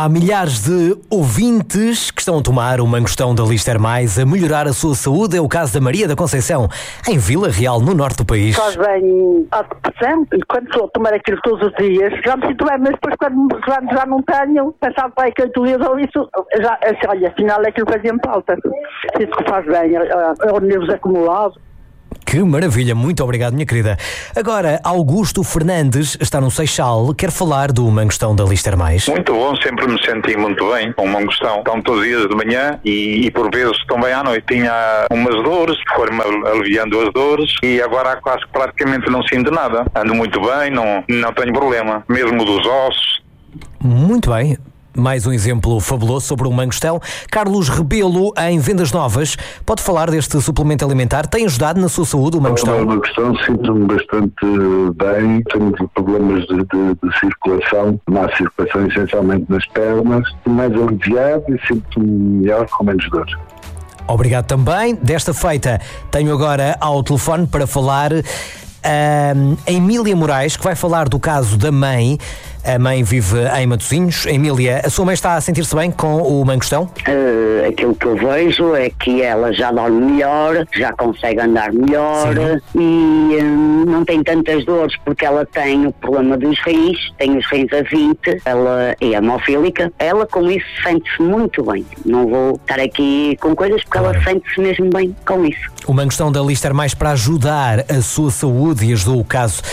Há milhares de ouvintes que estão a tomar o Mangostão da Lister Mais a melhorar a sua saúde. É o caso da Maria da Conceição, em Vila Real, no norte do país. Faz bem à depressão. Quando estou a tomar aquilo todos os dias, já me sinto bem, mas depois quando já não tenho, passado para aí que 8 dias ou isso, já, olha, afinal é aquilo que fazia-me falta. Isso que faz bem, é o nervos acumulado. Que maravilha, muito obrigado, minha querida. Agora, Augusto Fernandes está no Seixal, quer falar do Mangostão da Lister Mais. Muito bom, sempre me senti muito bem com o Mangostão. Estão todos os dias de manhã e por vezes também à noite. Tinha umas dores, foram-me aliviando as dores e agora quase praticamente não sinto nada. Ando muito bem, não tenho problema, mesmo dos ossos. Muito bem. Mais um exemplo fabuloso sobre o Mangostão. Carlos Rebelo, em Vendas Novas, pode falar deste suplemento alimentar? Tem ajudado na sua saúde o Mangostão? O Mangostão sinto-me bastante bem, tenho problemas de circulação, má circulação essencialmente nas pernas, mais aliviado e sinto-me melhor com menos dor. Obrigado também. Desta feita, tenho agora ao telefone para falar a Emília Moraes, que vai falar do caso da mãe. A mãe vive em Matosinhos. Emília, a sua mãe está a sentir-se bem com o Mangostão? Aquilo que eu vejo é que ela já dorme melhor, já consegue andar melhor. Sim. E não tem tantas dores porque ela tem o problema dos rins, tem os rins a 20, ela é hemofílica. Ela com isso sente-se muito bem. Não vou estar aqui com coisas porque ela sente-se mesmo bem com isso. O Mangostão da Lister Mais para ajudar a sua saúde e ajudou o caso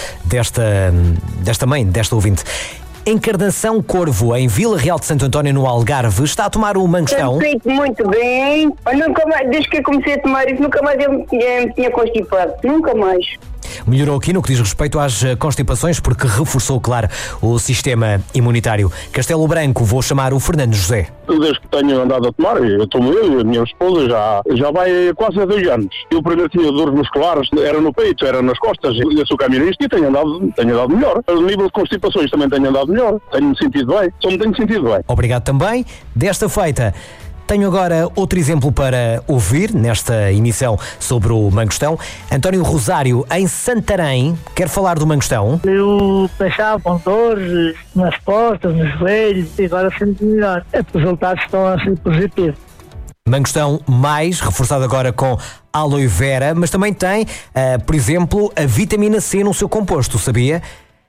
desta mãe, desta ouvinte. Encarnação Corvo, em Vila Real de Santo António, no Algarve, está a tomar o Mangostão. Sinto muito bem. Nunca mais, desde que eu comecei a tomar isso, nunca mais eu me tinha constipado. Nunca mais. Melhorou aqui no que diz respeito às constipações, porque reforçou, claro, o sistema imunitário. Castelo Branco, vou chamar o Fernando José. Desde que tenho andado a tomar, eu tomo eu e a minha esposa já vai quase há 2 anos. Eu primeiro tinha dores musculares, era no peito, era nas costas, eu sou camionista e tenho andado melhor. A nível de constipações também tenho andado melhor, tenho-me sentido bem, só me tenho sentido bem. Obrigado também. Desta feita, tenho agora outro exemplo para ouvir nesta emissão sobre o Mangostão. António Rosário, em Santarém, quer falar do Mangostão? Eu passava com dores nas costas, nos joelhos e agora sinto melhor. Os resultados estão a ser positivos. Mangostão Mais, reforçado agora com aloe vera, mas também tem, por exemplo, a vitamina C no seu composto, sabia?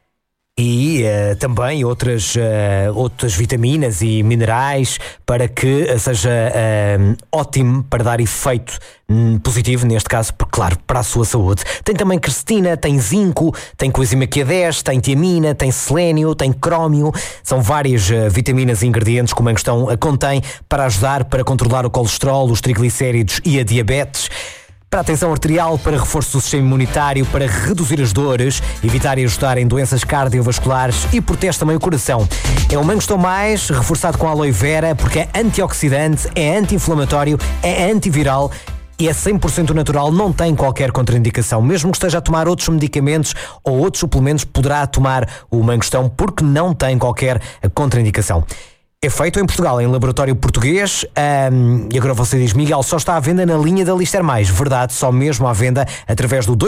E também outras vitaminas e minerais para que seja ótimo para dar efeito positivo, neste caso, claro, para a sua saúde. Tem também quercetina, tem zinco, tem coenzima Q10, tem tiamina, tem selênio, tem crómio. São várias vitaminas e ingredientes que o Mangostão contém para ajudar, para controlar o colesterol, os triglicéridos e a diabetes. Para a tensão arterial, para reforço do sistema imunitário, para reduzir as dores, evitar e ajudar em doenças cardiovasculares e protege também o coração. É o Mangostão Mais, reforçado com aloe vera, porque é antioxidante, é anti-inflamatório, é antiviral e é 100% natural, não tem qualquer contraindicação. Mesmo que esteja a tomar outros medicamentos ou outros suplementos, poderá tomar o Mangostão porque não tem qualquer contraindicação. É feito em Portugal, em laboratório português. E agora você diz, Miguel, só está à venda na linha da Lister Mais. Verdade, só mesmo à venda através do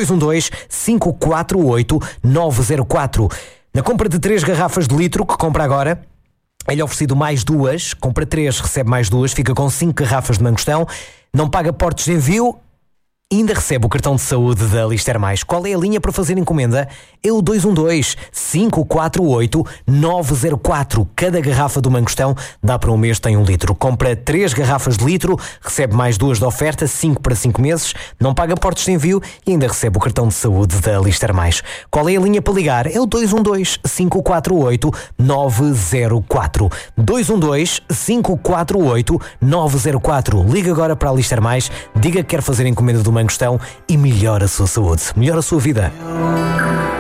212-548-904. Na compra de 3 garrafas de litro, que compra agora, é-lhe oferecido mais 2. Compra 3, recebe mais 2. Fica com 5 garrafas de Mangostão. Não paga portos de envio. E ainda recebe o cartão de saúde da Lister Mais. Qual é a linha para fazer encomenda? É o 212-548-904. Cada garrafa do Mangostão dá para um mês, tem 1 litro. Compra 3 garrafas de litro, recebe mais 2 de oferta, 5 para 5 meses, não paga portos de envio e ainda recebe o cartão de saúde da Lister Mais. Qual é a linha para ligar? É o 212-548-904. 212-548-904. Liga agora para a Lister Mais, diga que quer fazer encomenda do Mangostão e melhora a sua saúde, melhora a sua vida.